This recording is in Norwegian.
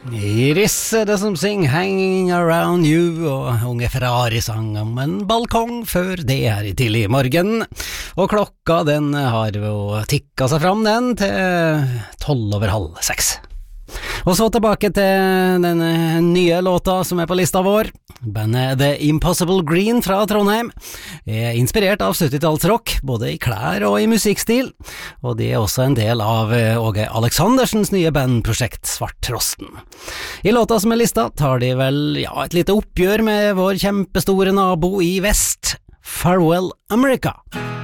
Iris er det som synger Hanging Around You, og Unge Ferrari sang om en balkong før det her i tidlig morgen. Og klokka den har jo tikket seg fram den til 6:12. Og så tilbake til den nye låta som er på lista vår. Bandet The Impossible Green fra Trondheim er inspirert av 70-tallsrock, både i klær og i musikkstil, og det er også en del av Åge Aleksandersens nye bandprosjekt Svarttrosten. I låta som er lista tar de vel et lite oppgjør med vår kjempestore nabo i vest, Farewell America.